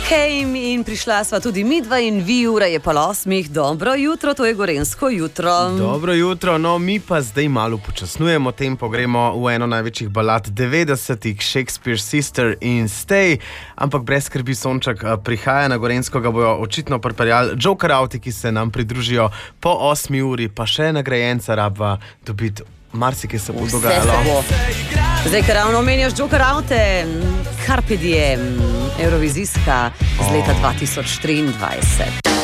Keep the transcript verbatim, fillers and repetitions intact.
Came in prišla sva tudi midva in vi, ura je pol osmih. Dobro jutro, to je gorenjsko jutro. Dobro jutro, no mi pa zdaj malo počasnujemo tempo, gremo v eno največjih balad devetdesetih, Shakespeare's Sister in Stay, ampak brez skrbi, Sonček prihaja na Gorenjsko, ga bojo očitno pripeljali Jokerouti, ki se nam pridružijo po osmi uri, pa še nagrajenca rabva dobiti. Marsikaj se bo dogajalo. Zdaj, ker ravno omenjaš Jokeroute, Carpe Diem, Eurovizijska z leta dva tisoč triindvajset.